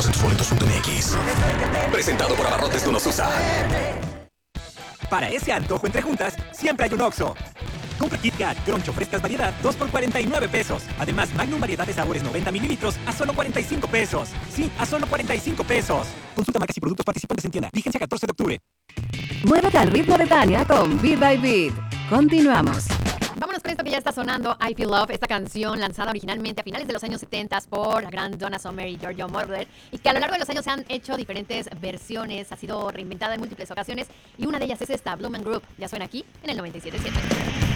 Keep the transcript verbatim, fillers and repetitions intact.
en tus boletos punto m x. Presentado por Abarrotes Donosusa. Para ese antojo entre juntas, siempre hay un Oxxo. Compra Kit Kat, Groncho, frescas variedad, dos por cuarenta y nueve pesos. Además, Magnum variedad de sabores noventa mililitros a solo cuarenta y cinco pesos. Sí, a solo cuarenta y cinco pesos. Consulta marcas y productos participantes en tienda. Vigencia catorce de octubre. Muévete al ritmo de Tania con Beat by Beat. Continuamos. Vámonos con esto que ya está sonando, I Feel Love, esta canción lanzada originalmente a finales de los años setenta por la gran Donna Summer y Giorgio Moroder, y que a lo largo de los años se han hecho diferentes versiones, ha sido reinventada en múltiples ocasiones, y una de ellas es esta, Blue Man Group. Ya suena aquí en el noventa y siete punto siete.